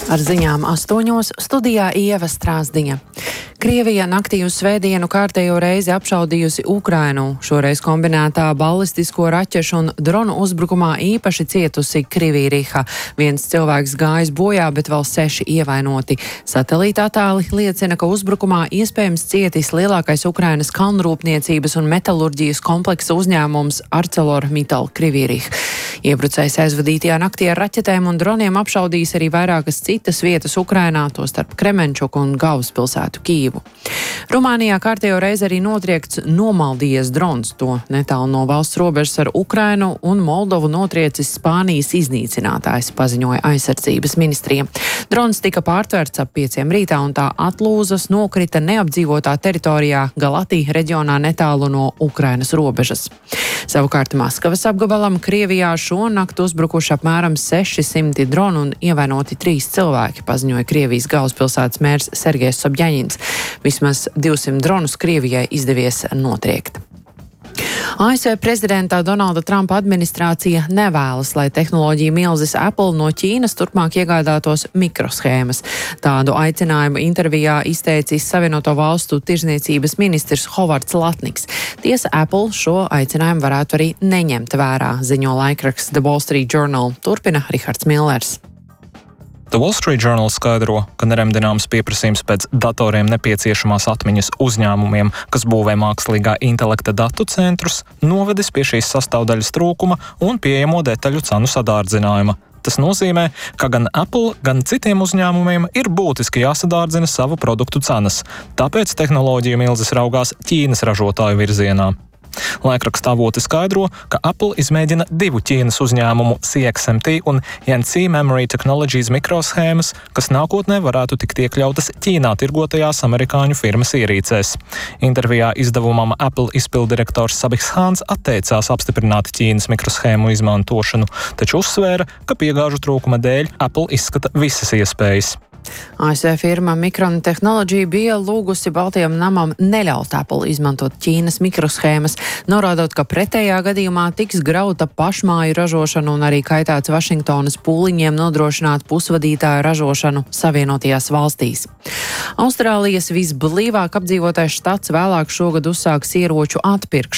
Ar ziņām 8. studijā Ieva Strāzdiņa. Krievija naktī uz svētdienu kārtējo reizi apšaudījusi Ukrainu. Šoreiz kombinētā balistisko raķešu un dronu uzbrukumā īpaši cietusi Krivīriha. Viens cilvēks gājis bojā, bet vēl 6 ievainoti. Satelīta attēli liecina, ka uzbrukumā iespējams cietis lielākais Ukrainas kalnrūpniecības un metalurģijas kompleksa uzņēmums ArcelorMittal Krivīriha. Iebrucējs aizvadītajā naktī ar raķetēm un droniem apšaudījis arī vairākas citas vietas Ukrainā, tostarp Kremenčuku un galvaspilsētu Kīvu. Rumānijā kārtējo reizi arī notriekts nomaldījies drons. To netālu no valsts robežas ar Ukrainu un Moldovu notriecis Spānijas iznīcinātājs, paziņoja aizsardzības ministrija. Drons tika pārtverts ap 5 rītā un tā atlūzas nokrita neapdzīvotā teritorijā Galatī reģionā netālu no Ukrainas robežas. Savukārt Maskavas apgabalam Krievijā šonakt uzbrukuši apmēram 600 dronu un ievainoti 3 cilvēki, paziņoja Krievijas galvaspilsētas mērs Sergejs Sobjaņins. Vismaz 200 dronus Krievijai izdevies notriekt. ASV prezidenta Donalda Trumpa administrācija nevēlas, lai tehnoloģija milzis Apple no Ķīnas turpmāk iegādātos mikroshēmas. Tādu aicinājumu intervijā izteicis Savienoto Valstu tirzniecības ministrs Hovards Latniks. Tiesa Apple šo aicinājumu varētu arī neņemt vērā, ziņo laikraksts The Wall Street Journal. Turpina Rihards Millers. The Wall Street Journal skaidro, ka neremdināms pieprasījums pēc datoriem nepieciešamās atmiņas uzņēmumiem, kas būvē mākslīgā intelekta datu centrus, novedis pie šīs sastāvdaļas trūkuma un pieejamo detaļu cenu sadārdzinājuma. Tas nozīmē, ka gan Apple, gan citiem uzņēmumiem ir būtiski jāsadārdzina savu produktu cenas. Tāpēc tehnoloģiju milzis raugās Ķīnas ražotāju virzienā. Laikraksta avoti skaidro, ka Apple izmēģina 2 Ķīnas uzņēmumu CXMT un Yanxi Memory Technologies mikroshēmas, kas nākotnē varētu tikt iekļautas Ķīnā tirgotajās amerikāņu firmas ierīcēs. Intervijā izdevumam Apple izpildirektors Sabihs Hāns atteicās apstiprināt Ķīnas mikroshēmu izmantošanu, taču uzsvēra, ka piegāžu trūkuma dēļ Apple izskata visas iespējas. ASV firma Micron Technology bija lūgusi Baltajam namam neļaut Apple izmantot Ķīnas mikroshēmas, norādot, ka pretējā gadījumā tiks grauta pašmāju ražošana un arī kaitāts Vašingtonas pūliņiem nodrošināt pusvadītāju ražošanu Savienotajās valstīs. Austrālijas visblīvāk apdzīvotais štats vēlāk šogad uzsāks ieroču atpirkšanu.